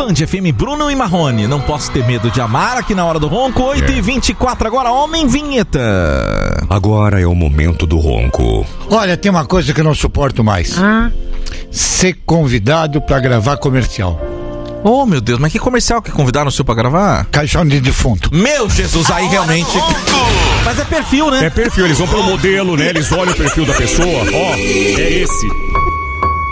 Band FM, Bruno e Marrone. Não posso ter medo de amar aqui na hora do ronco. 8h24 agora, homem vinheta. Agora é o momento do ronco. Olha, tem uma coisa que eu não suporto mais. Ser convidado pra gravar comercial. Oh, meu Deus, mas que comercial que convidaram o senhor pra gravar? Caixão de defunto. Meu Jesus, aí realmente... Mas é perfil, né? É perfil, eles vão pelo modelo, né? Eles olham o perfil da pessoa. Ó, é esse.